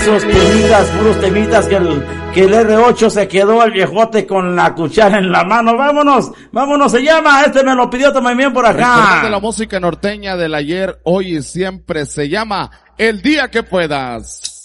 Esos temitas, puros temitas que el R8 se quedó el viejote con la cuchara en la mano. Vámonos, se llama, me lo pidió también por acá. De la música norteña del ayer, hoy y siempre se llama El Día que Puedas.